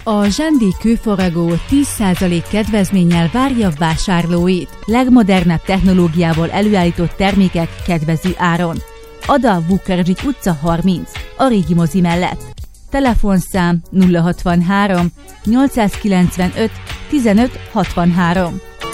A Zsendi kőfaragó 10% kedvezménnyel várja vásárlóit. Legmodernebb technológiával előállított termékek kedvező áron. Ada Vukhardzsics utca 30, a régi mozi mellett. Telefonszám 063 895 15 63.